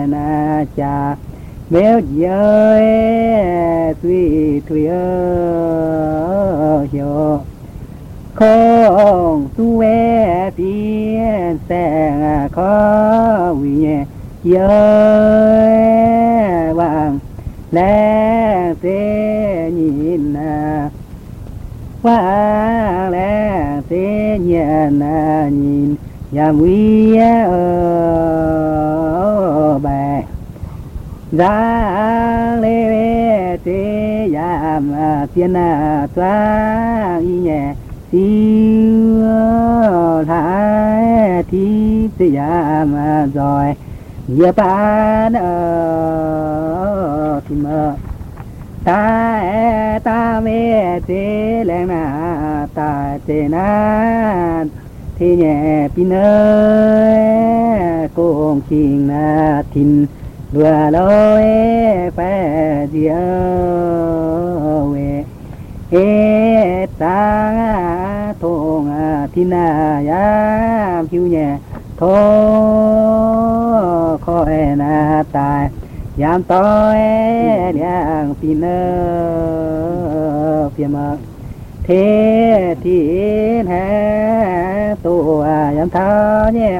na cha béo dơi tuy tuy hiểu không tu về tiền sẽ khó vì nhẹ dơi vàng lẽ thế nhìn qua lẽ thế nhìn nhà quý bè ra lê thế giảm tiền toa nhẹ siêu thái thì thế giảm rồi giờ bán thì mơ ta mê thế lẽ na ta thế na thế nhẹ pin ơi cùng kinh na tin đùa lối phải diệu về ta thong tin ya phiêu nhẹ thô khỏi na tài giảm tối đang pin phiền mơ thế thiên hạ tu giảm tháo nhẹ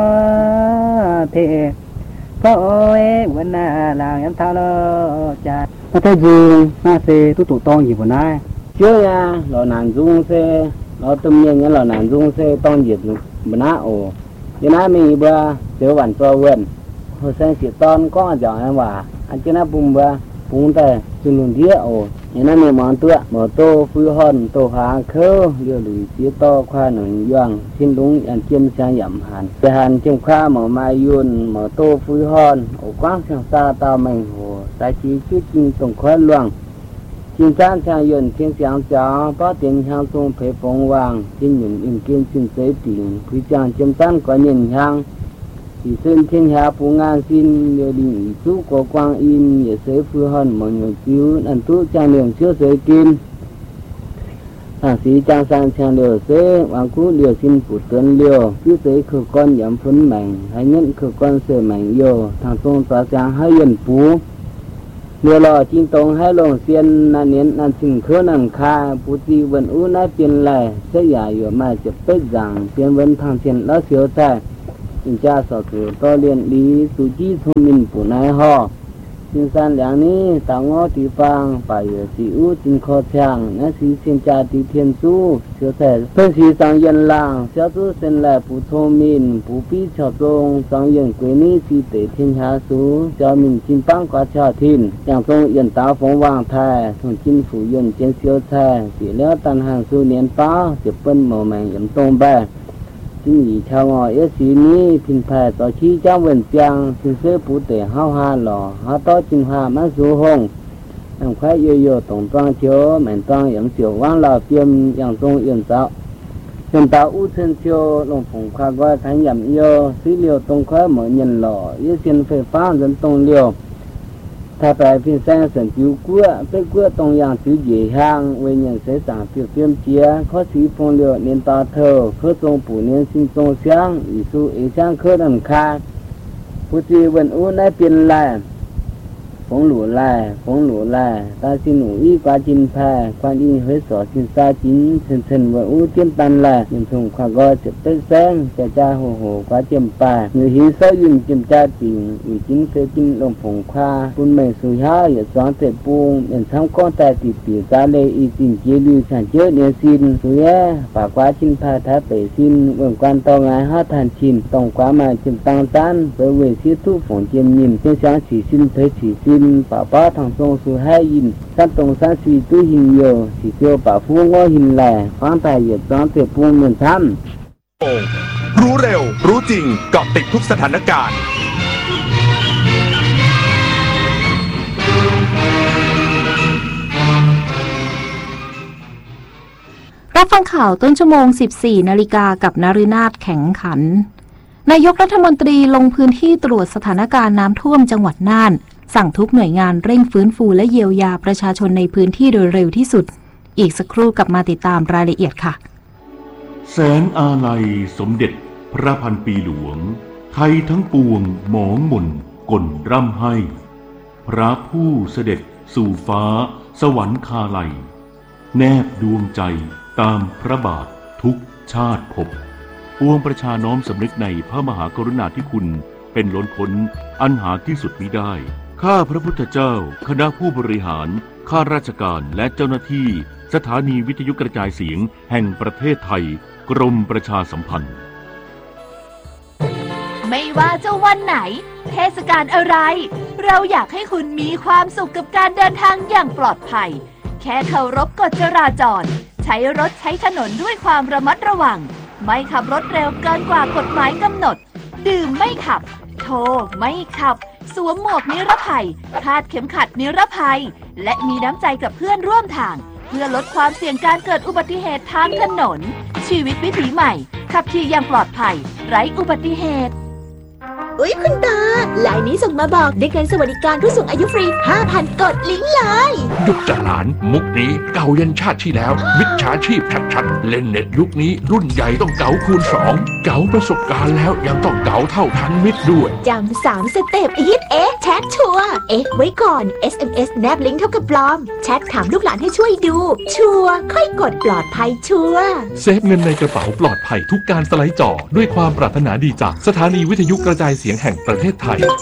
thế tôi vẫn là giảm tháo lo chả nó thấy gì nó sẽ tu to gì của nó chưa nha lò nàn dung xe nó tâm nhiên cái lò nàn dung xe to nhiệt bữa ổ cho nên mình bữa thiếu bản cho vườn hồi sáng chỉ ton có giỏ em bảo anh chưa nắp bùng bữa bùng tè chừng luôn đĩa ổ cho nên mình món tựa mở tô phư hòn tô phá khâu đưa lùi phía to khoa nổi doang xin đúng ăn chiêm sang giảm hàn chiêm khoa mở mai yun mở tô phư hòn ổ quang sang xa tao mình hồ trái chí chút chinh tổng khoa loang chính sáng sang yun thiên sáng chó có tiền hàng sung phê phong vàng xin những in kiên xin giấy tiền quý chàng chiêm tan có nhìn hàng chỉ sơn thiên hạ phú ngang xin nhờ định chú có quang in nhờ sế phư hòn mọi người cứu ăn tú trang đường chưa sế kim hàng sĩ trang sang trang liều sế hoàng cú liều xin phụ tuấn liều cứ sế khử con giảm phấn mảnh hay nhận khử con sế mảnh yêu thằng sông tỏa trang hay yên phú liều lò chinh tông hay lồng xiên nan nến nan sinh khứa nan kha phú chi vẫn u nái tiền lẻ sẽ giả yếu mà chụp bết rằng tiền vẫn thằng tiền đó xíu tay chính cha sở cử to liên lý su chi thông minh của nai ho chính san láng ní tạo ngõ tì phang phải sĩ u chính kho chàng nãy sĩ xin cha tì thiên su sửa thể phân sĩ sang yên làng sửa tu sen lại phụ thông minh phụ pi chợ sông sang yên quê ní sĩ tế thiên hạ su cho mình chính băng qua chợ thiên chẳng sông yên táo phóng vàng thai thùng chính phủ yên trên siêu thai sĩ léo tan hàng su niên phá tiếp phân màu mảnh yếm tông bè chính vì chào ngồi ít xí ní phình phải tỏ chi trong vườn piang xin sơ phụ tể hao hà lò hao to chinh hà má du hồng em khoái yêu tổng toang chiếu mảnh toang yếm xỉu vang lò tiêm yang tông yên tạo u thân chiếu lồng phùng khoa qua thánh nhầm yêu xí liều tông khoái mở nhân lò ít xin phê phá dân tông liều thà phải phiên sang sản cứu cua tông yang chữ dễ hàng về nhận sẽ sản phiêu phiêm chia khó xí phong liều nên ta thờ khớt tông phủ nên sinh tông sáng ý su ý sáng khớt đằng kha phụ trì vẫn u nái tiền lại phóng lũ lại ta xin ủ y qua chín pha quan y hơi sỏ xin xa chín thần và u tiêm tan lại nhìn thùng khoa go chụp tới sáng cha hồ quá tiêm pa người hiến sâu dùng kiểm tra tình ủy chính phê kinh lồng phồng khoa phun mềm sùi há ở xóa thể buông nhận thăm con tài tỉ ra lê y tình chế lưu sản chứa nên xin sùi và quá chín pha thái bể xin vườn quan to ngái hát thàn chìm tổng quá mà chìm tăng tan với về siết thu phỏng chiêm nhìn trên sáng chỉ xin thấy chỉ xin bảo bá thằng sông su hai yin sát tông sát suy tu hình nhiều chỉ tiêu bảo phu ngõ hình lẻ khoáng tài nhiệt toán tuyệt buông miền tham รู้เร็วรู้จริงเกาะติดทุกสถานการณ์รับฟังข่าวต้นชั่วโมง 14 นาฬิกากับนฤนาถแข็งขันนายกรัฐมนตรีลงพื้นที่ตรวจสถานการณ์น้ำท่วมจังหวัดน่านสั่งทุกหน่วยงานเร่งฟื้นฟูและเยียวยาประชาชนในพื้นที่โดยเร็วที่สุดอีกสักครู่กลับมาติดตามรายละเอียดค่ะแสงอาลัยสมเด็จพระพันปีหลวงไทยทั้งปวงหมองมนกกลร่ำไห้พระผู้เสด็จสู่ฟ้าสวรรคาลัยแนบดวงใจตามพระบาททุกชาติภพปวงประชาน้อมสำนึกในพระมหากรุณาธิคุณเป็นล้นพ้นอันหาที่สุดมิได้ข้าพระพุทธเจ้าคณะผู้บริหารข้าราชการและเจ้าหน้าที่สถานีวิทยุกระจายเสียงแห่งประเทศไทยกรมประชาสัมพันธ์ไม่ว่าจะวันไหนเทศกาลอะไรเราอยากให้คุณมีความสุขกับการเดินทางอย่างปลอดภัยแค่เคารพกฎจราจรใช้รถใช้ถนนด้วยความระมัดระวังไม่ขับรถเร็วเกินกว่ากฎหมายกำหนดดื่มไม่ขับโทรไม่ขับสวมหมวกนิรภัยคาดเข็มขัดนิรภัยและมีน้ำใจกับเพื่อนร่วมทางเพื่อลดความเสี่ยงการเกิดอุบัติเหตุทางถนนชีวิตวิถีใหม่ขับขี่อย่างปลอดภัยไร้อุบัติเหตุอุ๊ยคุณตาไลน์นี้ส่งมาบอกได้เงินสวัสดิการผู้สูงอายุฟรี 5,000 กดลิงก์เลยยุคจหลานมุกนี้เก่ายันชาติที่แล้วมิจฉาชีพชัดๆเล่นเน็ตยุคนี้รุ่นใหญ่ต้องเก๋าคูณ2เก๋าประสบการณ์แล้วยังต้องเก๋าเท่าทันมิตรด้วยจำ3 สเต็ปอีทแชทชัวร์ไว้ก่อน SMS แนบลิงก์เท่ากับปลอมแชทถามลูกหลานให้ช่วยดูชัวร์ค่อยกดปลอดภัยชัวร์เซฟเงินในกระเป๋าปลอดภัยทุกการสไลด์จอด้วยความปรารถนาดีจากสถานีวิทยุกระจายเสียงแห่งประเทศไทย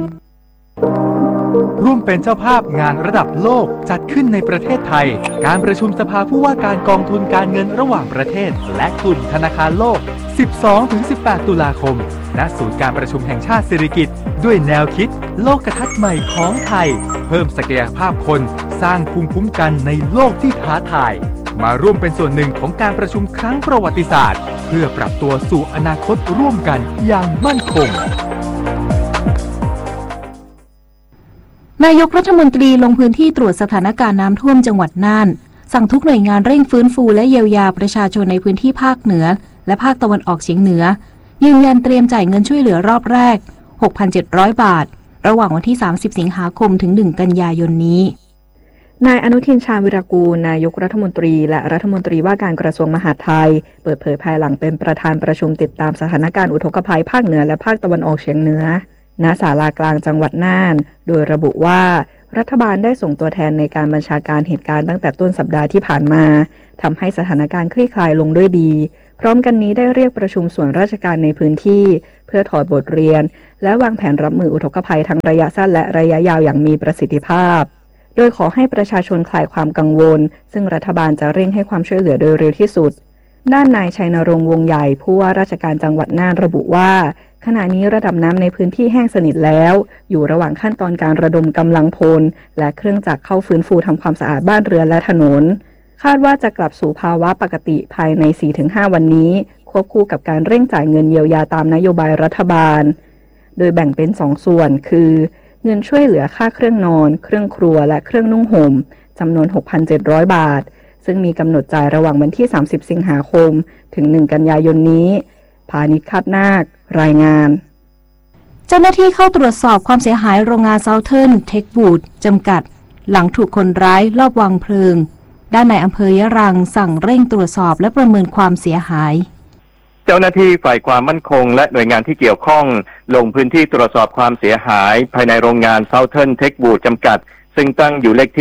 ร่วมเป็นเจ้าภาพงานระดับโลกจัดขึ้นในประเทศไทยการประชุมสภาผู้ว่าการกองทุนการเงินระหว่างประเทศและกลุ่มธนาคารโลก 12-18 ตุลาคมณศูนย์การประชุมแห่งชาติสิริกิติ์ด้วยแนวคิดโลกทัศน์ใหม่ของไทยเพิ่มศักยภาพคนสร้างภูมิคุ้มกันในโลกที่ท้าทายมาร่วมเป็นส่วนหนึ่งของการประชุมครั้งประวัติศาสตร์เพื่อปรับตัวสู่อนาคตร่วมกันอย่างมั่นคงนายกรัฐมนตรีลงพื้นที่ตรวจสถานการณ์น้ำท่วมจังหวัดน่านสั่งทุกหน่วยงานเร่งฟื้นฟูและเยียวยาประชาชนในพื้นที่ภาคเหนือและภาคตะวันออกเฉียงเหนือยืนยันเตรียมจ่ายเงินช่วยเหลือรอบแรก 6,700 บาทระหว่างวันที่ 30 สิงหาคมถึง 1 กันยายนนี้นายอนุทินชาญวิรากูลนายกรัฐมนตรีและรัฐมนตรีว่าการกระทรวงมหาดไทยเปิดเผยภายหลังเป็นประธานประชุมติดตามสถานการณ์อุทกภัยภาคเหนือและภาคตะวันออกเฉียงเหนือณศาลากลางจังหวัดน่านโดยระบุว่ารัฐบาลได้ส่งตัวแทนในการบัญชาการเหตุการณ์ตั้งแต่ต้นสัปดาห์ที่ผ่านมาทำให้สถานการณ์คลี่คลายลงด้วยดีพร้อมกันนี้ได้เรียกประชุมส่วนราชการในพื้นที่เพื่อถอดบทเรียนและวางแผนรับมืออุทกภัยทั้งระยะสั้นและระยะยาวอย่างมีประสิทธิภาพโดยขอให้ประชาชนคลายความกังวลซึ่งรัฐบาลจะเร่งให้ความช่วยเหลือโดยเร็วที่สุดด้านนายชัยนรงค์วงใหญ่ผู้ว่าราชการจังหวัดน่านระบุว่าขณะนี้ระดับน้ำในพื้นที่แห้งสนิทแล้วอยู่ระหว่างขั้นตอนการระดมกำลังพลและเครื่องจักรเข้าฟื้นฟูทำความสะอาดบ้านเรือนและถนนคาดว่าจะกลับสู่ภาวะปกติภายใน 4-5 วันนี้ควบคู่กับการเร่งจ่ายเงินเยียวยาตามนโยบายรัฐบาลโดยแบ่งเป็น2 ส่วนคือเงินช่วยเหลือค่าเครื่องนอนเครื่องครัวและเครื่องนุ่งห่มจำนวน 6,700 บาทซึ่งมีกำหนดจ่ายระหว่างวันที่ 30 สิงหาคมถึง 1 กันยายนนี้พาณิชย์คาดนาครายงานเจ้าหน้าที่เข้าตรวจสอบความเสียหายโรงงานเซาเทิร์นเทคบูดจำกัดหลังถูกคนร้ายลอบวางเพลิงด้านในอำเภอยะรังสั่งเร่งตรวจสอบและประเมินความเสียหายเจ้าหน้าที่ฝ่ายความมั่นคงและหน่วยงานที่เกี่ยวข้องลงพื้นที่ตรวจสอบความเสียหายภายในโรงงานเซาเทิร์นเทคบูดจำกัดซึ่งตั้งอยู่เลขที่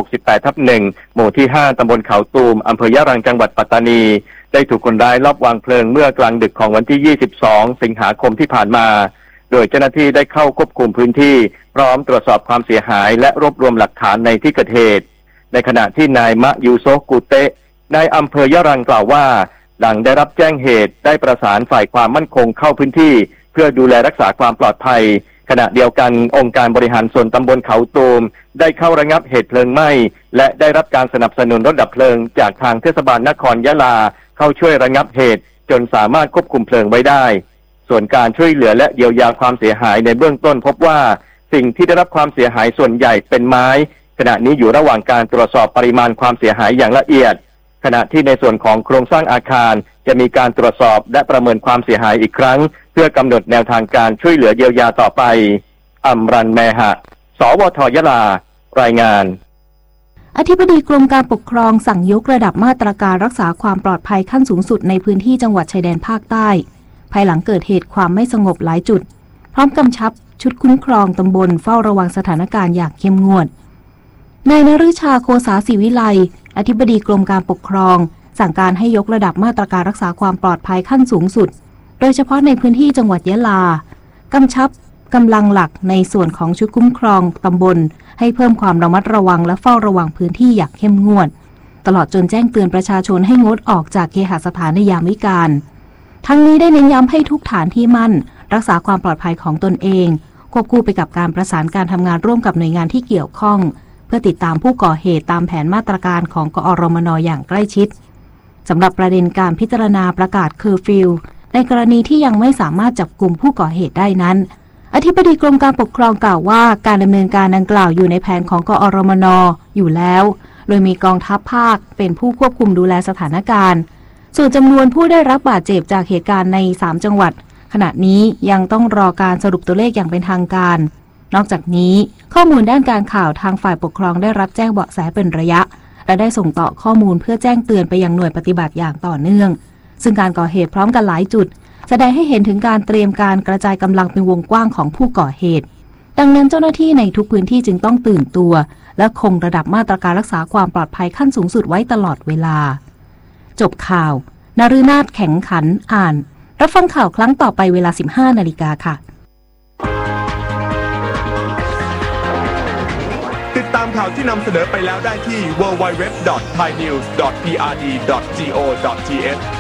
168/1 หมู่ที่ 5 ตำบลเขาตูมอำเภอยะรังจังหวัดปัตตานีได้ถูกคนร้ายลอบวางเพลิงเมื่อกลางดึกของวันที่ 22 สิงหาคมที่ผ่านมาโดยเจ้าหน้าที่ได้เข้าควบคุมพื้นที่พร้อมตรวจสอบความเสียหายและรวบรวมหลักฐานในที่เกิดเหตุในขณะที่นายมะยูโซกูเตะนายอำเภอยะรังกล่าวว่าหลังได้รับแจ้งเหตุได้ประสานฝ่ายความมั่นคงเข้าพื้นที่เพื่อดูแลรักษาความปลอดภัยขณะเดียวกันองค์การบริหารส่วนตำบลเขาตูมได้เข้าระงับเหตุเพลิงไหม้และได้รับการสนับสนุนรถดับเพลิงจากทางเทศบาลนครยะลาเข้าช่วยระงับเหตุจนสามารถควบคุมเพลิงไว้ได้ส่วนการช่วยเหลือและเยียวยาความเสียหายในเบื้องต้นพบว่าสิ่งที่ได้รับความเสียหายส่วนใหญ่เป็นไม้ขณะนี้อยู่ระหว่างการตรวจสอบปริมาณความเสียหายอย่างละเอียดขณะที่ในส่วนของโครงสร้างอาคารจะมีการตรวจสอบและประเมินความเสียหายอีกครั้งเพื่อกำหนดแนวทางการช่วยเหลือเยียวยาต่อไปอำรันแมหะสวทยะลารายงานอธิบดีกรมการปกครองสั่งยกระดับมาตรการรักษาความปลอดภัยขั้นสูงสุดในพื้นที่จังหวัดชายแดนภาคใต้ภายหลังเกิดเหตุความไม่สงบหลายจุดพร้อมกำชับชุดคุ้มครองตำบลเฝ้าระวังสถานการณ์อย่างเข้มงวดนายนฤชาโคสาศิวิไลอธิบดีกรมการปกครองสั่งการให้ยกระดับมาตรการรักษาความปลอดภัยขั้นสูงสุดโดยเฉพาะในพื้นที่จังหวัดยะลากำชับกำลังหลักในส่วนของชุดคุ้มครองตำบลให้เพิ่มความระมัดระวังและเฝ้าระวังพื้นที่อย่างเข้มงวดตลอดจนแจ้งเตือนประชาชนให้งดออกจากเคหสถานในยามวิกาลทั้งนี้ได้เน้นย้ำให้ทุกฐานที่มั่นรักษาความปลอดภัยของตนเองควบคู่ไปกับการประสานการทำงานร่วมกับหน่วยงานที่เกี่ยวข้องเพื่อติดตามผู้ก่อเหตุตามแผนมาตรการของกอรมน.อย่างใกล้ชิดสำหรับประเด็นการพิจารณาประกาศเคอร์ฟิวในกรณีที่ยังไม่สามารถจับกลุ่มผู้ก่อเหตุได้นั้นอธิบดีกรมการปกครองกล่าวว่าการดำเนินการดังกล่าวอยู่ในแผนของกอรมน.อยู่แล้วโดยมีกองทัพภาคเป็นผู้ควบคุมดูแลสถานการณ์ส่วนจำนวนผู้ได้รับบาดเจ็บจากเหตุการณ์ใน3จังหวัดขณะนี้ยังต้องรอการสรุปตัวเลขอย่างเป็นทางการนอกจากนี้ข้อมูลด้านการข่าวทางฝ่ายปกครองได้รับแจ้งเบาะแสเป็นระยะและได้ส่งต่อข้อมูลเพื่อแจ้งเตือนไปยังหน่วยปฏิบัติอย่างต่อเนื่องซึ่งการก่อเหตุพร้อมกันหลายจุดแสดงให้เห็นถึงการเตรียมการกระจายกำลังเป็นวงกว้างของผู้ก่อเหตุดังนั้นเจ้าหน้าที่ในทุกพื้นที่จึงต้องตื่นตัวและคงระดับมาตรการรักษาความปลอดภัยขั้นสูงสุดไว้ตลอดเวลาจบข่าวนฤนาถแข็งขันอ่านรับฟังข่าวครั้งต่อไปเวลา 15:00 น.ค่ะติดตามข่าวที่นำเสนอไปแล้วได้ที่ www.thainews.prd.go.th